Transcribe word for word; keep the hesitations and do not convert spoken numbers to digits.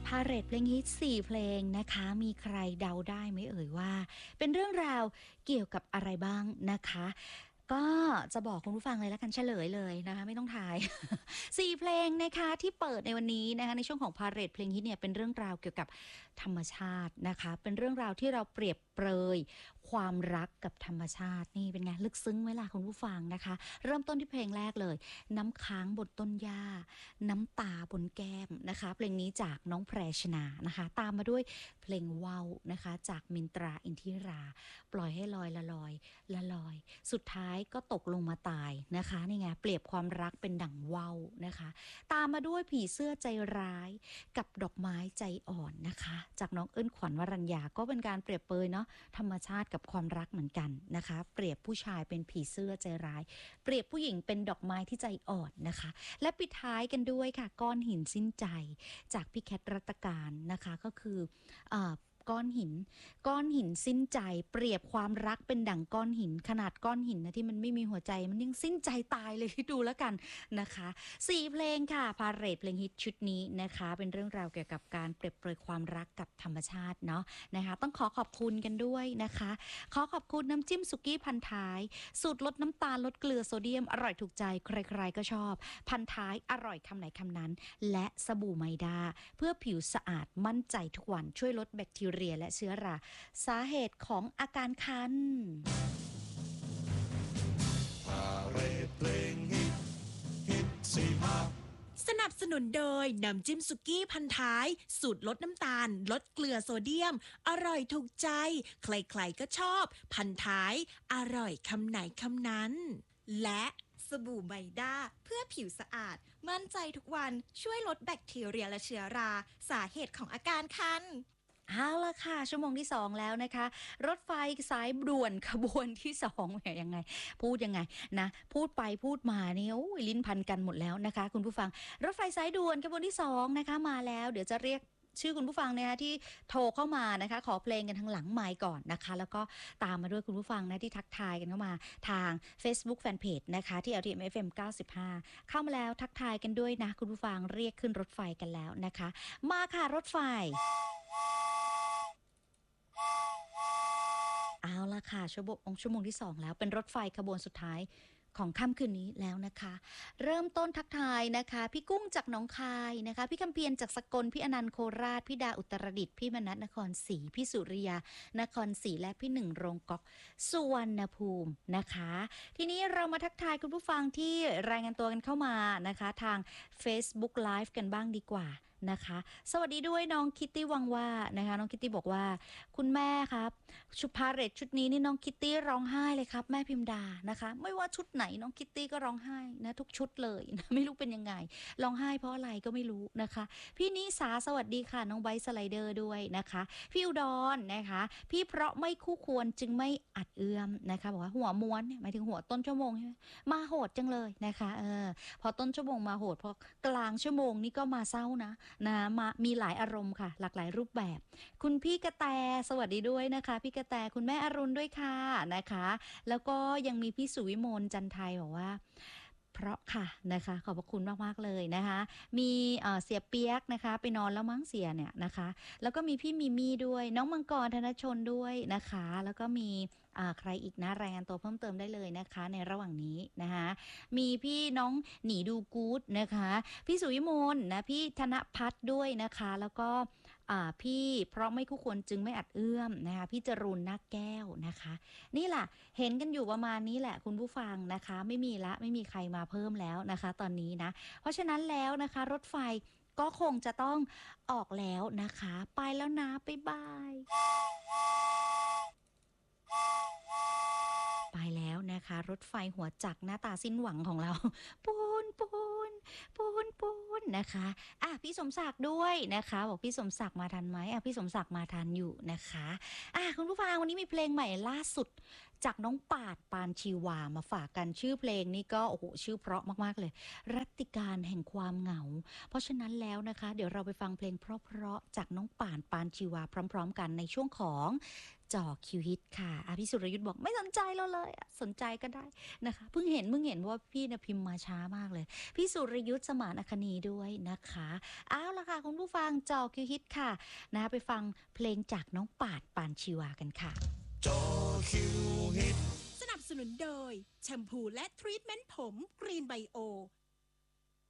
พาเหรดเพลงฮิตสี่เพลงนะคะมีใครเดาได้ไหมเอ่ยว่าเป็นเรื่องราวเกี่ยวกับอะไรบ้างนะคะก็จะบอกคุณผู้ฟังเลยแล้วกันเฉลยเลยนะคะไม่ต้องทาย สี่เพลงนะคะที่เปิดในวันนี้นะคะในช่วงของพาเหรดเพลงฮิตเนี่ยเป็นเรื่องราวเกี่ยวกับธรรมชาตินะคะเป็นเรื่องราวที่เราเปรียบเปรยความรักกับธรรมชาตินี่เป็นไงลึกซึ้งไหมล่ะคุณผู้ฟังนะคะเริ่มต้นที่เพลงแรกเลยน้ำค้างบนต้นหญ้าน้ำตาบนแก้มนะคะเพลงนี้จากน้องแพรชนานะคะตามมาด้วยเพลงว่าวนะคะจากมินตราอินทิราปล่อยให้ลอยละลอยละลอยสุดท้ายก็ตกลงมาตายนะคะนี่ไงเปรียบความรักเป็นดั่งว่าวนะคะตามมาด้วยผีเสื้อใจร้ายกับดอกไม้ใจอ่อนนะคะจากน้องเอิ้นขวัญวรัญญาก็เป็นการเปรียบเปรยเนาะธรรมชาติกับความรักเหมือนกันนะคะเปรียบผู้ชายเป็นผีเสื้อใจร้ายเปรียบผู้หญิงเป็นดอกไม้ที่ใจอ่อนนะคะและปิดท้ายกันด้วยค่ะก้อนหินสิ้นใจจากพี่แคทรัตการนะคะก็คืออ่าก้อนหินก้อนหินสิ้นใจเปรียบความรักเป็นดั่งก้อนหินขนาดก้อนหินนะที่มันไม่มีหัวใจมันยังสิ้นใจตายเลยที่ดูแล้วกันนะคะสี่เพลงค่ะพาเหรดเพลงฮิตชุดนี้นะคะเป็นเรื่องราวเกี่ยวกับการเปรียบเปรยความรักกับธรรมชาติเนาะนะคะต้องขอขอบคุณกันด้วยนะคะขอขอบคุณน้ำจิ้มสุกี้พันท้ายสูตรลดน้ำตาลลดเกลือโซเดียมอร่อยถูกใจใครๆก็ชอบพันท้ายอร่อยคำไหนคำนั้นและสบู่ไมดาเพื่อผิวสะอาดมั่นใจทุกวันช่วยลดแบคทีเรียและเชื้อราสาเหตุของอาการคันพาเหรดเพลงฮิตฮิตสี่ภาคสนับสนุนโดยน้ำจิ้มสุกี้พันท้ายสูตรลดน้ำตาลลดเกลือโซเดียมอร่อยถูกใจใครๆก็ชอบพันท้ายอร่อยคำไหนคำนั้นและสบู่ไมด้าเพื่อผิวสะอาดมั่นใจทุกวันช่วยลดแบคทีเรียและเชื้อราสาเหตุของอาการคันเอาละค่ะชั่วโมงที่สองแล้วนะคะรถไฟสายด่วนขบวนที่สองแหมยังไงพูดยังไงนะพูดไปพูดมาเนี่ยโอ้ยลิ้นพันกันหมดแล้วนะคะคุณผู้ฟังรถไฟสายด่วนขบวนที่สองนะคะมาแล้วเดี๋ยวจะเรียกชื่อคุณผู้ฟังนะคะที่โทรเข้ามานะคะขอเพลงกันทางหลังไมค์ก่อนนะคะแล้วก็ตามมาด้วยคุณผู้ฟังนะที่ทักทายกันเข้ามาทาง Facebook Fanpage นะคะที่ แอล ที เอ็ม เอฟ เอ็ม เก้าสิบห้าเข้ามาแล้วทักทายกันด้วยนะคุณผู้ฟังเรียกขึ้นรถไฟกันแล้วนะคะมาค่ะรถไฟเอาละค่ะชั่วโมงชั่วโมงที่สองแล้วเป็นรถไฟขบวนสุดท้ายของค่ำคืนนี้แล้วนะคะเริ่มต้นทักทายนะคะพี่กุ้งจากหนองคายนะคะพี่คำเพียรจากสกลพี่อนันต์โคราชพี่ดาอุตรดิตถ์พี่มนัสนครศรีพี่สุริยานครศรีและพี่หนึ่งโรงก๊อกสุวรรณภูมินะคะทีนี้เรามาทักทายคุณผู้ฟังที่รายงานตัวกันเข้ามานะคะทาง Facebook Live กันบ้างดีกว่านะคะสวัสดีด้วยน้องคิตตี้วังว่านะคะน้องคิตตี้บอกว่าคุณแม่ครับชุดพาเหรดชุดนี้นี่น้องคิตตี้ร้องไห้เลยครับแม่พิมดานะคะไม่ว่าชุดไหนน้องคิตตี้ก็ร้องไห้นะทุกชุดเลยนะไม่รู้เป็นยังไงร้องไห้เพราะอะไรก็ไม่รู้นะคะพี่นิสาสวัสดีค่ะน้องไบสไลเดอร์ด้วยนะคะพี่อุดรนะคะพี่เพราะไม่คู่ควรจึงไม่อัดเอื้อมนะคะบอกว่าหัวม้วนเนี่ยหมายถึงหัวต้นชั่วโมงใช่ไหมมาโหดจังเลยนะคะเออพอต้นชั่วโมงมาโหดพอกลางชั่วโมงนี่ก็มาเศร้านะนะมามีหลายอารมณ์ค่ะหลากหลายรูปแบบคุณพี่กระแตสวัสดีด้วยนะคะพี่กระแตคุณแม่อรุณด้วยค่ะนะคะแล้วก็ยังมีพี่สุวิมลจันไทยบอกว่าเพราะค่ะนะคะขอบพระคุณมากๆเลยนะคะมีเอ่อเสียเปียกนะคะไปนอนแล้วมั้งเสียเนี่ยนะคะแล้วก็มีพี่มิมี่ด้วยน้องมังกรธนชนด้วยนะคะแล้วก็มีอ่าใครอีกนะรายงานตัวเพิ่มเติมได้เลยนะคะในระหว่างนี้นะคะมีพี่น้องหนีดูกู๊ดนะคะพี่สุวิมลนะพี่ธนพัฒน์ด้วยนะคะแล้วก็อ่าพี่เพราะไม่คู่ควรจึงไม่อัดเอื้อมนะคะพี่จรูนนักแก้วนะคะนี่แหละเห็นกันอยู่ประมาณนี้แหละคุณผู้ฟังนะคะไม่มีละไม่มีใครมาเพิ่มแล้วนะคะตอนนี้นะเพราะฉะนั้นแล้วนะคะรถไฟก็คงจะต้องออกแล้วนะคะไปแล้วนะบ๊ายบายไปแล้วนะคะรถไฟหัวจักรหน้าตาสิ้นหวังของเราปูนปูนปูนปูนนะคะอ่ะพี่สมศักดิ์ด้วยนะคะบอกพี่สมศักดิ์มาทันไหมอ่ะพี่สมศักดิ์มาทันอยู่นะคะอ่ะคุณผู้ฟังวันนี้มีเพลงใหม่ล่าสุดจากน้องปาดปานชีวามาฝากกันชื่อเพลงนี้ก็โอ้โหชื่อเพราะมากๆเลยรัตติการแห่งความเหงาเพราะฉะนั้นแล้วนะคะเดี๋ยวเราไปฟังเพลงเพราะๆจากน้องป่านปานชีวาพร้อมๆกันในช่วงของจอคิวฮิตค่ะอ่ะพี่สุรยุทธ์บอกไม่สนใจเราเลยอ่ะสนใจก็ได้นะคะเพิ่งเห็นเพิ่งเห็นว่าพี่เนี่ยพิมพ์มาช้ามากเลยพี่สุรยุทธ์สมานอัคนีด้วยนะคะเอาละค่ะคุณผู้ฟังจอคิวฮิตค่ะนะไปฟังเพลงจากน้องปาดปานชีวากันค่ะจอคิวฮิตสนับสนุนโดยแชมพูและทรีทเมนต์ผมกรีนไบโอ